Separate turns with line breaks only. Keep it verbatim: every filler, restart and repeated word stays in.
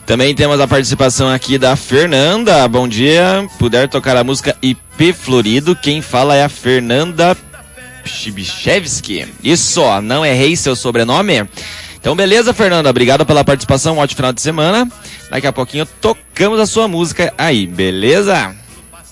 Também temos a participação aqui da Fernanda. Bom dia. Puder tocar a música I P Florido. Quem fala é a Fernanda Chibichevski. Isso, ó, não errei seu sobrenome. Então, beleza, Fernanda. Obrigado pela participação. Um ótimo final de semana. Daqui a pouquinho tocamos a sua música aí, beleza?